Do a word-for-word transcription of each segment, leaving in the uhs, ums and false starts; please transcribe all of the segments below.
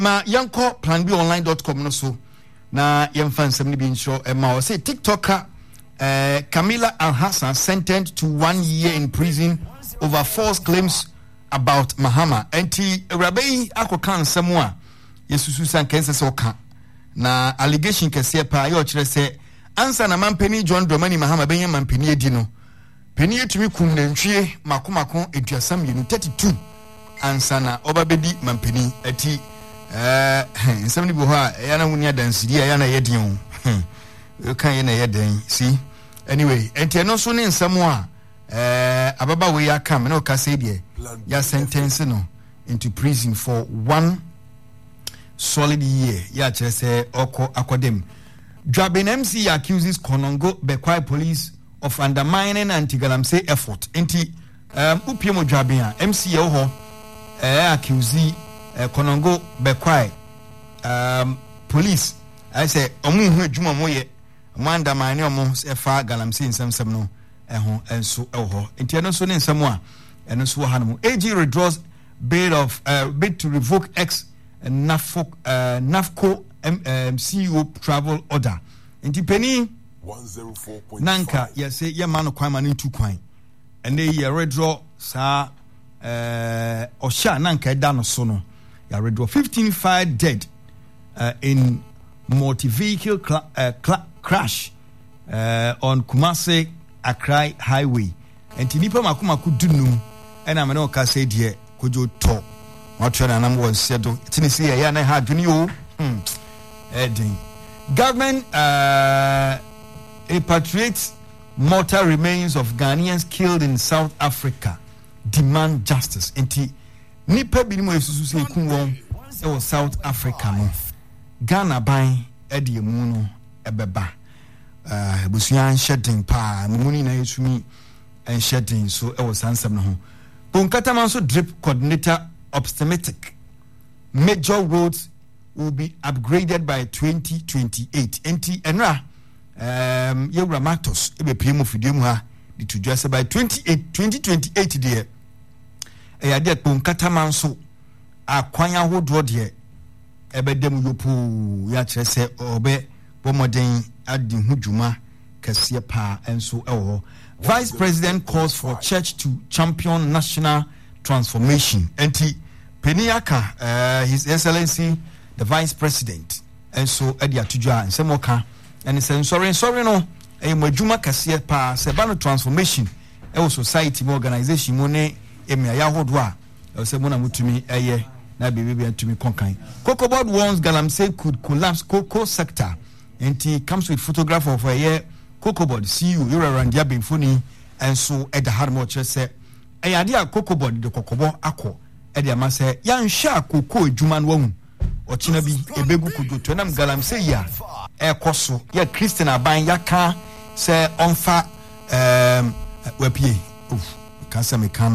ma yanko plan b online dot com no so na yemfa nsem ni bi nso e ma o say TikToker uh, Camila Al-Hassan sentenced to one year in prison over false claims about Mahama. Enti Rabei akoka nsem a yesusu san kense se oka na allegation kese pa yo kire se ansa na mampani John Dramani Mahama benye mampani edi no peni etumi kum nantwie makomako eduasam yenu thirty-two ansa na obabedi mampani ati eh nsem ni bo ha ya na wuni adansiri ya na yedin o kan ye na yeden see anyway enti no so ne nsem a eh ababa we ya kam na o ka say de ya sentence no into prison for one solid year ya kire say oko akodem. Dwabin M C accuses Konongo Bekwai police of undermining anti-Galamsey effort. Enti um upiemo Dwabin M C yo ho eh accuse eh, Konongo Bekwai um police I say omu hu adwuma mo ye mo undermine omo efa Galamsey nsem-sem no eho enso eho. Enti eno so ne nsem a eno so ha no. A G withdraws bid of uh, bid to revoke ex Nafco uh, Nafco M, um, C E O travel order. Inti penny one oh four point five Nanka yes say ya man kwan man two kwan. And they ya redraw sa uh Osha Nanka da no so no. Ya redraw fifteen fired dead uh, in multi vehicle cl- uh, cl- crash uh, on Kumasi Accra highway. And nipa makuma kudunum and I'm no ka say die kojo to. What try na mo sedo. Tinisi ya na ha dwuni o. Hmm. Edding. Government uh, repatriates mortal remains of Ghanaians killed in South Africa. Demand justice. Enti nipa bi ni mo esusu se kun won e wo South Africa no. Ghana ban e de mu no ebeba. Uh busuan shedding pa mumuni na yesumi and shedding so e wo sansam no ho. Bonkata man so drip coordinator optimistic. Major roads will be upgraded by twenty twenty-eight. Enti enra um yewra matos ebe primo fidemu ha di tudwase by twenty twenty-eight de e ya de ponkata manso akwan ahodo de ebe dem yopu ya kire se obe bomoden adi hudwuma kase pa enso ewo. Vice President calls for church to champion national transformation. Enti Peniaka uh, His Excellency the Vice President and so Eddie Atujua and Semoka and he said sorry sorry no e madwuma kase pa sebano transformation e society mo organization mo ne emia ya hodo a e se mo na mutumi eye na bebe atumi konkan. Cocoa Board warns Galamsey could collapse cocoa sector and he comes with photograph of a year Cocoa Board C E O Yura Randia Benfoni and so at the hard much say e ade a Cocoa Board the kokobo akọ e de ma say ya nhwa cocoa adwuma no wahu ochina bi ebegu kudoto nam Galamsey ya e koso ya Christian aban yaka se onfa um wapie uf kan se mekana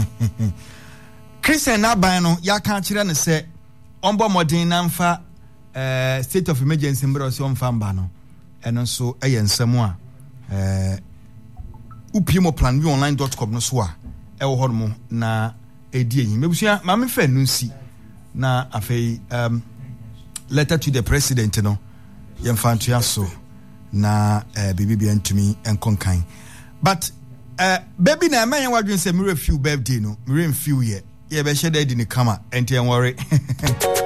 Christian aban no yaka kire ne se ombo modern na mfa uh, state of emergency mbro se onfa mba no eno so eye nsem a uh, upimo plan b online dot com no so a e wo hono na edi eyin mebusua ma me fa nunsi na afei um letter to the president no yemfantua so na uh, bibi bi antumi enkonkan but uh, baby na man wadwen say me refill birthday no me refill ye ye be shede di ni kama enti en worry